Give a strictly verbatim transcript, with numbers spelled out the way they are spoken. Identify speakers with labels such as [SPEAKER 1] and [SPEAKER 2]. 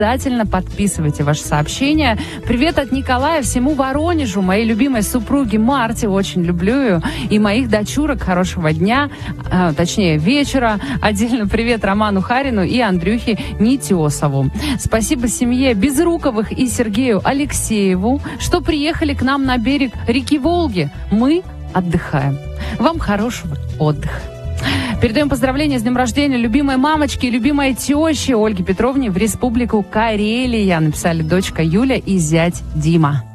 [SPEAKER 1] Обязательно подписывайте ваши сообщения. Привет от Николая всему Воронежу, моей любимой супруге Марте, очень люблю ее, и моих дочурок. Хорошего дня, э, точнее вечера. Отдельно привет Роману Харину и Андрюхе Нетесову. Спасибо семье Безруковых и Сергею Алексееву, что приехали к нам на берег реки Волги. Мы отдыхаем. Вам хорошего отдыха. Передаем поздравления с днем рождения любимой мамочки и любимой тещи Ольге Петровне в Республику Карелия. Написали дочка Юля и зять Дима.